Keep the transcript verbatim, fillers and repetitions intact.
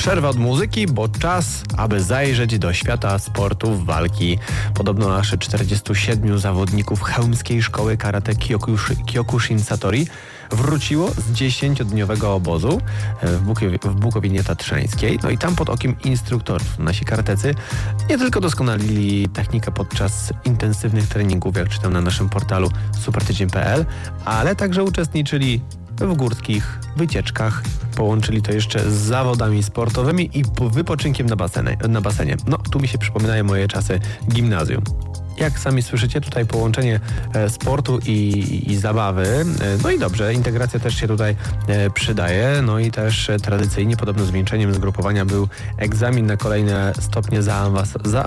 Przerwa od muzyki, bo czas, aby zajrzeć do świata sportów walki. Podobno aż czterdziestu siedmiu zawodników chełmskiej szkoły karate Kyokushi, Kyokushin Satori wróciło z dziesięciodniowego obozu w, Bukowie, w Bukowinie Tatrzańskiej. No i tam pod okiem instruktorów nasi karatecy nie tylko doskonalili technikę podczas intensywnych treningów, jak czytam na naszym portalu supertydzień kropka p l, ale także uczestniczyli w górskich wycieczkach. Połączyli to jeszcze z zawodami sportowymi i wypoczynkiem na basenie. Na basenie. No, tu mi się przypominają moje czasy gimnazjum. Jak sami słyszycie, tutaj połączenie e, sportu i, i zabawy. E, no i dobrze, integracja też się tutaj e, przydaje. No i też e, tradycyjnie, podobno zwieńczeniem zgrupowania był egzamin na kolejne stopnie zaawansowania.